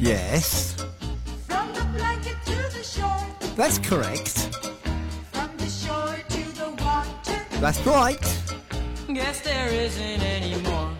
Yes. From the blanket to the shore. That's correct. From the shore to the water. That's right. Guess there isn't any more.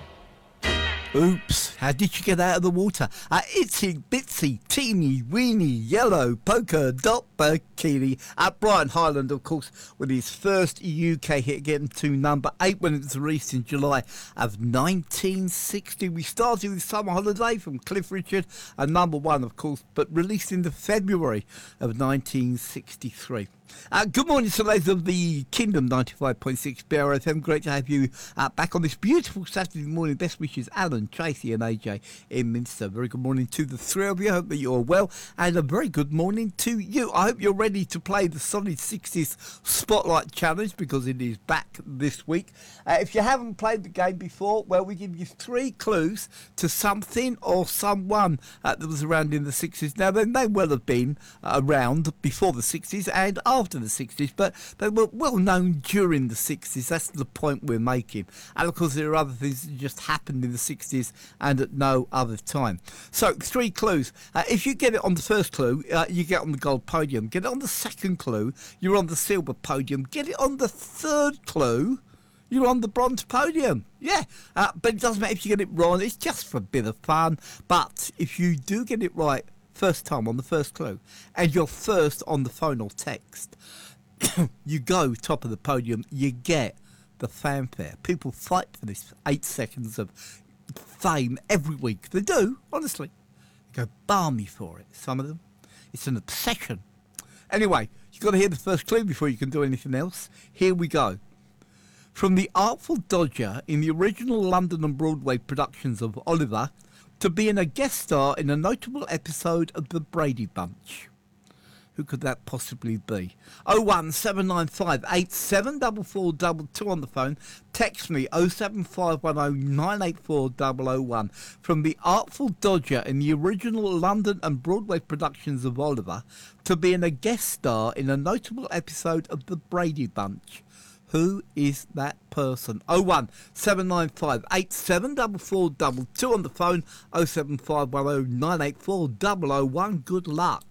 Oops, how did you get out of the water? Itsy bitsy teeny weeny yellow polka dot bikini. Brian Hyland, of course, with his first UK hit, getting to number 8 when it was released in July of 1960. We started with Summer Holiday from Cliff Richard, and number 1, of course, but released in the February of 1963. Good morning to ladies of the Kingdom, 95.6 BRFM. Great to have you back on this beautiful Saturday morning. Best wishes, Alan, Tracy and AJ in Minster. Very good morning to the three of you. I hope that you're well, and a very good morning to you. I hope you're ready to play the Solid 60s Spotlight Challenge, because it is back this week. If you haven't played the game before, well, we give you 3 clues to something or someone that was around in the 60s. Now, they may well have been around before the 60s and after the 60s, but they were well known during the 60s. That's the point we're making. And of course, there are other things that just happened in the 60s and at no other time. So 3 clues. If you get it on the first clue, you get on the gold podium. Get it on the second clue, you're on the silver podium. Get it on the third clue, you're on the bronze podium. Yeah, but it doesn't matter if you get it wrong. It's just for a bit of fun. But if you do get it right first time on the first clue, and you're first on the phone or text, you go top of the podium, you get the fanfare. People fight for this 8 seconds of fame every week. They do, honestly. They go balmy for it, some of them. It's an obsession. Anyway, you've got to hear the first clue before you can do anything else. Here we go. From the Artful Dodger in the original London and Broadway productions of Oliver, to being a guest star in a notable episode of The Brady Bunch. Who could that possibly be? 01795 874422 on the phone. Text me 07510 984 001. From the Artful Dodger in the original London and Broadway productions of Oliver, to being a guest star in a notable episode of The Brady Bunch. Who is that person? 01795 874422 on the phone. 07510 984 001. Good luck.